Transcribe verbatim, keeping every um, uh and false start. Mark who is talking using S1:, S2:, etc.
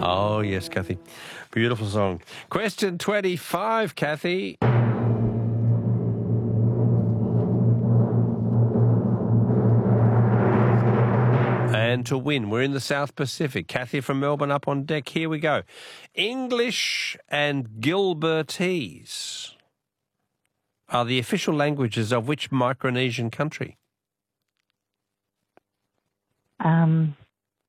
S1: Oh, yes, Kathy. Beautiful song. Question twenty-five, Kathy. And to win, we're in the South Pacific. Kathy from Melbourne up on deck. Here we go. English and Gilbertese are the official languages of which Micronesian country?
S2: Um,